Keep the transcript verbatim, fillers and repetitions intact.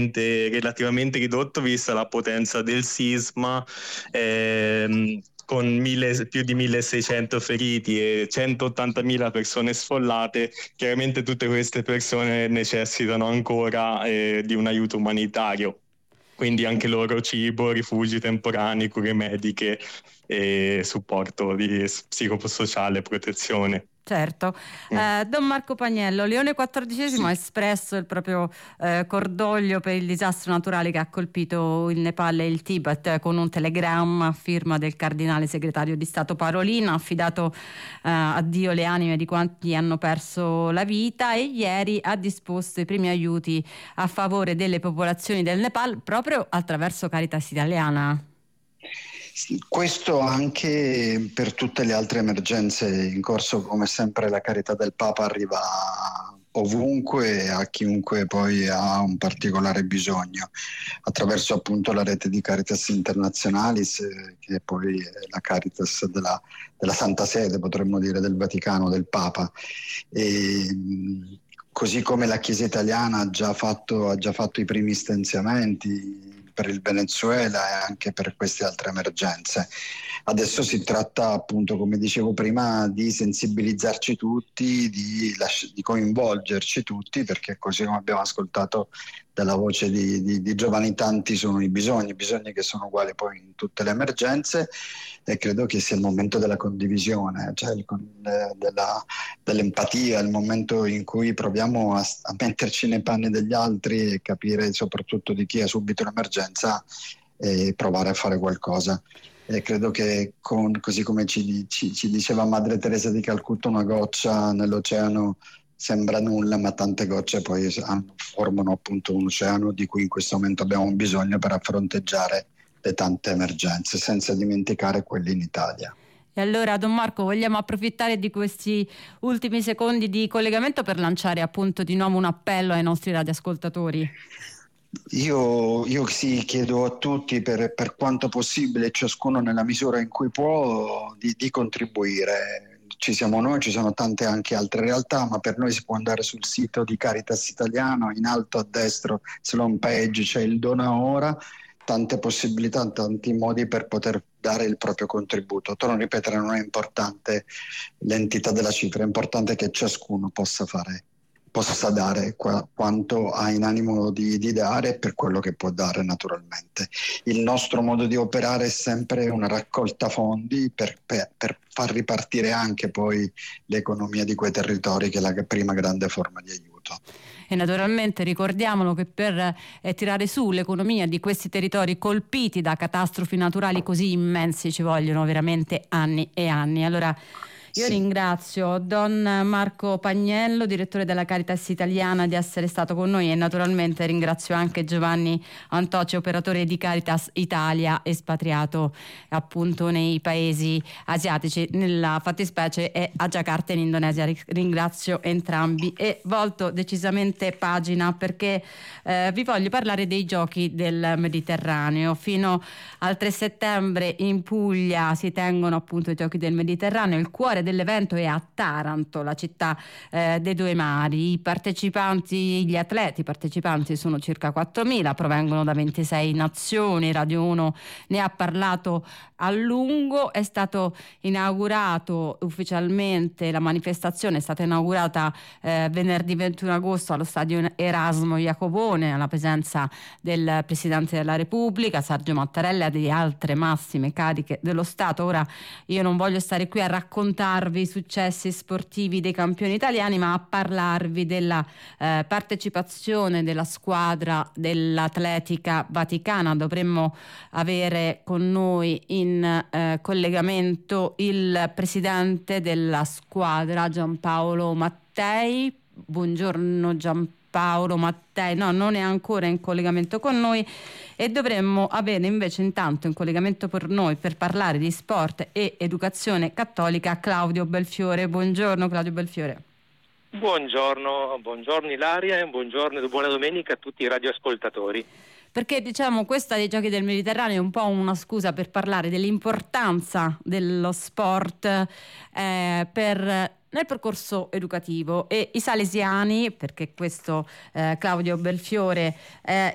relativamente ridotto vista la potenza del sisma, ehm, con mille, più di milleseicento feriti e centottantamila persone sfollate. Chiaramente tutte queste persone necessitano ancora eh, di un aiuto umanitario, quindi anche loro cibo, rifugi temporanei, cure mediche e supporto di psicosociale, protezione. Certo. Eh, Don Marco Pagniello, Leone quattordicesimo sì. ha espresso il proprio eh, cordoglio per il disastro naturale che ha colpito il Nepal e il Tibet con un telegramma a firma del cardinale segretario di Stato Parolin, ha affidato eh, a Dio le anime di quanti hanno perso la vita, e ieri ha disposto i primi aiuti a favore delle popolazioni del Nepal proprio attraverso Caritas Italiana. Questo anche per tutte le altre emergenze in corso. Come sempre la carità del Papa arriva ovunque, a chiunque poi ha un particolare bisogno, attraverso appunto la rete di Caritas Internationalis, che poi è la Caritas della, della Santa Sede, potremmo dire, del Vaticano, del Papa. E, così come la Chiesa italiana ha già fatto, ha già fatto i primi stanziamenti per il Venezuela e anche per queste altre emergenze. Adesso si tratta, appunto, come dicevo prima, di sensibilizzarci tutti, di, lasci- di coinvolgerci tutti, perché così come abbiamo ascoltato dalla voce di, di, di Giovanni, tanti sono i bisogni, bisogni che sono uguali poi in tutte le emergenze, e credo che sia il momento della condivisione, cioè il, della, dell'empatia, il momento in cui proviamo a, a metterci nei panni degli altri e capire soprattutto di chi ha subito l'emergenza e provare a fare qualcosa. E credo che con, così come ci, ci, ci diceva Madre Teresa di Calcutta, una goccia nell'oceano sembra nulla, ma tante gocce poi formano appunto un oceano di cui in questo momento abbiamo bisogno per fronteggiare le tante emergenze, senza dimenticare quelle in Italia. E allora, Don Marco, vogliamo approfittare di questi ultimi secondi di collegamento per lanciare appunto di nuovo un appello ai nostri radioascoltatori? Io, io sì, chiedo a tutti, per, per quanto possibile, ciascuno nella misura in cui può, di, di contribuire. Ci siamo noi, ci sono tante anche altre realtà, ma per noi si può andare sul sito di Caritas Italiano, in alto a destra, sull'home page c'è il Dona Ora, tante possibilità, tanti modi per poter dare il proprio contributo. Torno a ripetere, non è importante l'entità della cifra, è importante che ciascuno possa fare, possa dare qua, quanto ha in animo di, di dare, per quello che può dare naturalmente. Il nostro modo di operare è sempre una raccolta fondi per, per, per far ripartire anche poi l'economia di quei territori, che è la prima grande forma di aiuto. E naturalmente ricordiamolo che per eh, tirare su l'economia di questi territori colpiti da catastrofi naturali così immensi ci vogliono veramente anni e anni. Allora io sì. ringrazio Don Marco Pagniello, direttore della Caritas Italiana, di essere stato con noi, e naturalmente ringrazio anche Giovanni Antoci, operatore di Caritas Italia, espatriato appunto nei paesi asiatici, nella fattispecie è a Giacarta in Indonesia. Ringrazio entrambi e volto decisamente pagina, perché eh, vi voglio parlare dei Giochi del Mediterraneo. Fino al tre settembre in Puglia si tengono appunto i Giochi del Mediterraneo. Il cuore dell'evento è a Taranto, la città eh, dei due mari. I partecipanti, gli atleti partecipanti sono circa quattromila, provengono da ventisei nazioni. Radio uno ne ha parlato a lungo. È stato inaugurato ufficialmente, la manifestazione è stata inaugurata eh, venerdì ventuno agosto allo stadio Erasmo Iacovone, alla presenza del Presidente della Repubblica, Sergio Mattarella, e di altre massime cariche dello Stato. Ora io non voglio stare qui a raccontare i successi sportivi dei campioni italiani, ma a parlarvi della eh, partecipazione della squadra dell'Atletica Vaticana. Dovremmo avere con noi in eh, collegamento il presidente della squadra, Giampaolo Mattei. Buongiorno Giampaolo. Paolo Mattei, no, non è ancora in collegamento con noi, e dovremmo avere invece intanto in collegamento per noi, per parlare di sport e educazione cattolica, Claudio Belfiore. Buongiorno Claudio Belfiore. Buongiorno, buongiorno Ilaria, e buongiorno e buona domenica a tutti i radioascoltatori. Perché diciamo questa dei Giochi del Mediterraneo è un po' una scusa per parlare dell'importanza dello sport eh, per nel percorso educativo, e i salesiani, perché questo eh, Claudio Belfiore è